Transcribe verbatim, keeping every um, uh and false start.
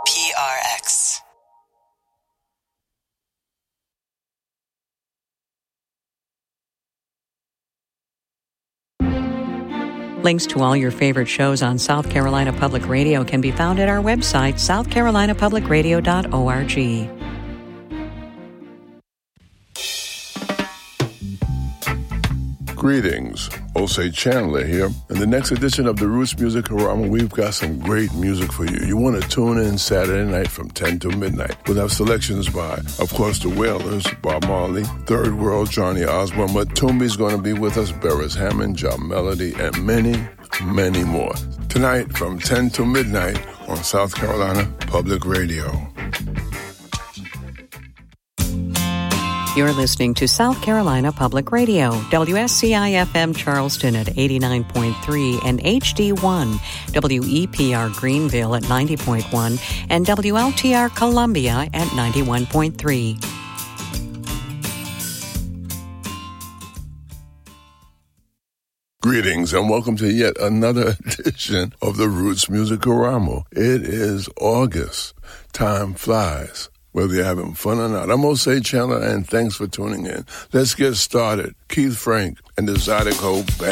P R X. Links to all your favorite shows on South Carolina Public Radio can be found at our website, south carolina public radio dot org. Greetings, Osei Chandler here. In the next edition of the Roots Music Harama, we've got some great music for you. You want to tune in Saturday night from ten to midnight. We'll have selections by, of course, the Wailers, Bob Marley, Third World, Johnny Osborne, Matumbi's going to be with us, Beres Hammond, John Melody, and many, many more. Tonight from ten to midnight on South Carolina Public Radio. You're listening to South Carolina Public Radio, W S C I F M Charleston at eighty-nine point three and H D one, W E P R Greenville at ninety point one, and W L T R Columbia at ninety-one point three. Greetings and welcome to yet another edition of the Roots Music Harama. It is August. Time flies, whether you're having fun or not. I'm Osei Chandler, and thanks for tuning in. Let's get started. Keith Frank and the Zydeco Band.